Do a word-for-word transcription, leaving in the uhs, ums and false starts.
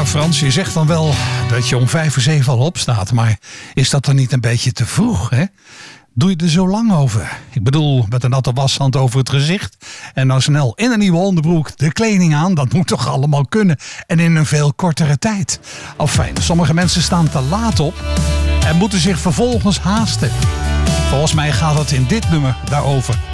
Frans, je zegt dan wel dat je om vijf voor zeven al opstaat. Maar is dat dan niet een beetje te vroeg, hè? Doe je er zo lang over? Ik bedoel, met een natte washand over het gezicht. En nou snel in een nieuwe onderbroek de kleding aan. Dat moet toch allemaal kunnen. En in een veel kortere tijd. Afijn, sommige mensen staan te laat op. En moeten zich vervolgens haasten. Volgens mij gaat het in dit nummer daarover.